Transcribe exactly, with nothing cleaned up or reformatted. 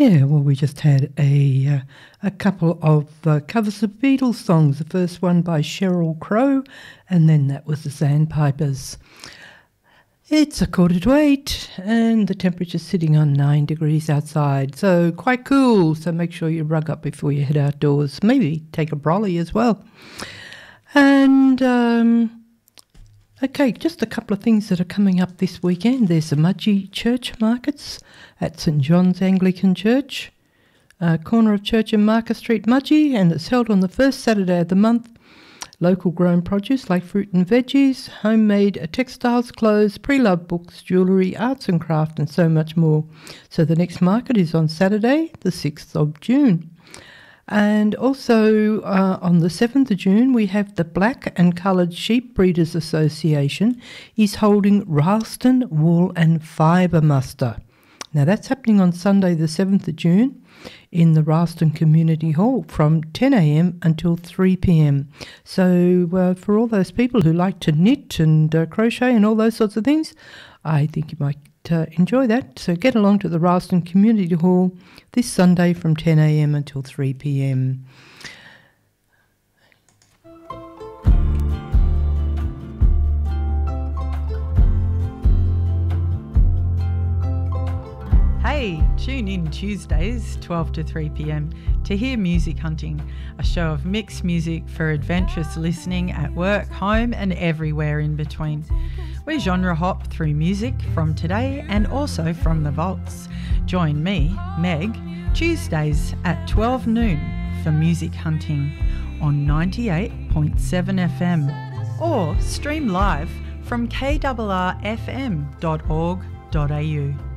Yeah, well, we just had a uh, a couple of uh, covers of Beatles songs. The first one by Sheryl Crow, and then that was the Sandpipers. It's a quarter to eight, and the temperature's sitting on nine degrees outside, so quite cool. So make sure you rug up before you head outdoors. Maybe take a brolly as well. And um, okay, just a couple of things that are coming up this weekend. There's the Mudgee Church Markets at St John's Anglican Church, uh, corner of Church and Market Street, Mudgee, and it's held on the first Saturday of the month. Local grown produce like fruit and veggies, homemade textiles, clothes, pre-loved books, jewellery, arts and craft, and so much more. So the next market is on Saturday, the sixth of June. And also uh, on the seventh of June, we have the Black and Coloured Sheep Breeders Association is holding Ralston Wool and Fibre Muster. Now that's happening on Sunday the seventh of June in the Ralston Community Hall from ten a m until three p m. So uh, for all those people who like to knit and uh, crochet and all those sorts of things, I think you might uh, enjoy that. So get along to the Ralston Community Hall this Sunday from ten a m until three p m. Hey, tune in Tuesdays, twelve to three p m to hear Music Hunting, a show of mixed music for adventurous listening at work, home and everywhere in between. We genre hop through music from today and also from the vaults. Join me, Meg, Tuesdays at twelve noon for Music Hunting on ninety-eight point seven F M or stream live from k r r f m dot org dot a u.